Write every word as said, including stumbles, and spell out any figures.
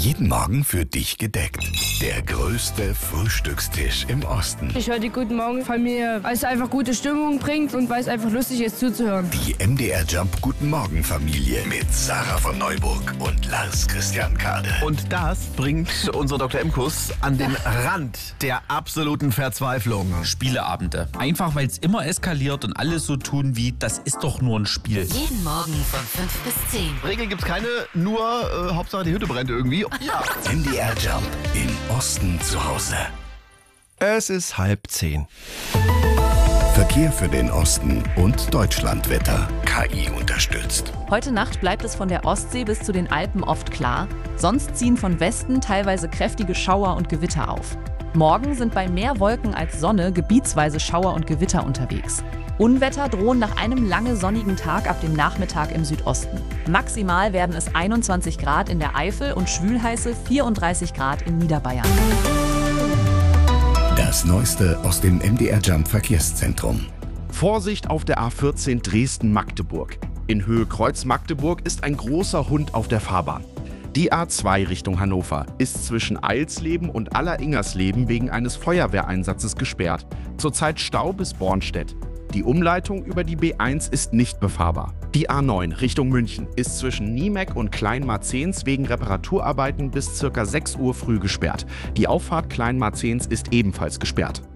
Jeden Morgen für dich gedeckt. Der größte Frühstückstisch im Osten. Ich höre die Guten Morgen Familie, weil es einfach gute Stimmung bringt und weil es einfach lustig ist zuzuhören. Die M D R Jump Guten Morgen Familie mit Sarah von Neuburg und Lars Christian Kade. Und das bringt unsere Doktor M-Kuss an den Rand der absoluten Verzweiflung. Spieleabende. Einfach weil es immer eskaliert und alle so tun wie, das ist doch nur ein Spiel. Jeden Morgen von fünf bis zehn. Regeln gibt's keine, nur äh, Hauptsache die Hütte brennt irgendwie. Ja. M D R Jump im Osten zu Hause. Es ist halb zehn. Verkehr für den Osten und Deutschlandwetter. K I unterstützt. Heute Nacht bleibt es von der Ostsee bis zu den Alpen oft klar. Sonst ziehen von Westen teilweise kräftige Schauer und Gewitter auf. Morgen sind bei mehr Wolken als Sonne gebietsweise Schauer und Gewitter unterwegs. Unwetter drohen nach einem lange sonnigen Tag ab dem Nachmittag im Südosten. Maximal werden es einundzwanzig Grad in der Eifel und schwülheiße vierunddreißig Grad in Niederbayern. Das Neueste aus dem M D R Jump Verkehrszentrum. Vorsicht auf der A vierzehn Dresden-Magdeburg. In Höhe Kreuz Magdeburg ist ein großer Hund auf der Fahrbahn. Die A zwei Richtung Hannover ist zwischen Eilsleben und Alleringersleben wegen eines Feuerwehreinsatzes gesperrt. Zurzeit Stau bis Bornstedt. Die Umleitung über die B eins ist nicht befahrbar. Die A neun Richtung München ist zwischen Niemeck und Kleinmarzens wegen Reparaturarbeiten bis ca. sechs Uhr früh gesperrt. Die Auffahrt Kleinmarzens ist ebenfalls gesperrt.